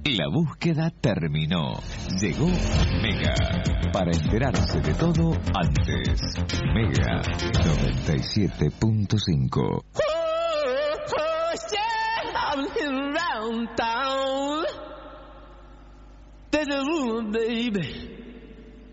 La búsqueda terminó. Llegó Mega. Para enterarse de todo antes. Mega 97.5. There's a rumor, baby.